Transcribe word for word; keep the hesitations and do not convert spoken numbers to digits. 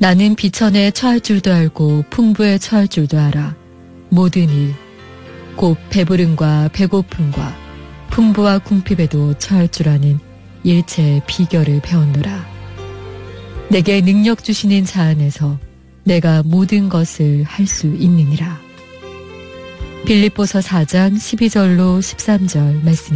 나는 비천에 처할 줄도 알고 풍부에 처할 줄도 알아. 모든 일, 곧 배부름과 배고픔과 풍부와 궁핍에도 처할 줄 아는 일체의 비결을 배웠노라. 내게 능력 주시는 자 안에서 내가 모든 것을 할 수 있느니라. 빌립보서 사 장 십이 절로 십삼 절 말씀.